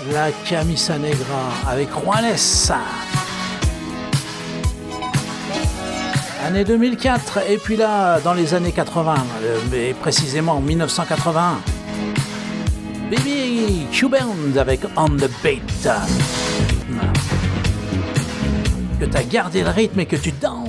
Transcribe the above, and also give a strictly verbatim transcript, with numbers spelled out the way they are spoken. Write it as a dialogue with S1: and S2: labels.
S1: La Camisa Negra avec Juanes. Année deux mille quatre, et puis là, dans les années quatre-vingts, mais précisément en mille neuf cent quatre-vingt-un, B B Q Band avec On the Beat. Que t'as gardé le rythme et que tu danses.